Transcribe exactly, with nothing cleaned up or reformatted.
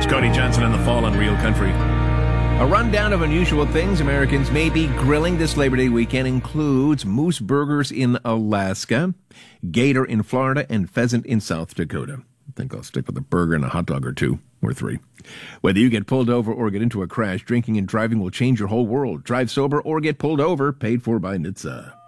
Cody Johnson in the fall on Real Country. A rundown of unusual things Americans may be grilling this Labor Day weekend includes moose burgers in Alaska, gator in Florida, and pheasant in South Dakota. I think I'll stick with a burger and a hot dog or two, or three. Whether you get pulled over or get into a crash, drinking and driving will change your whole world. Drive sober or get pulled over, paid for by N H T S A.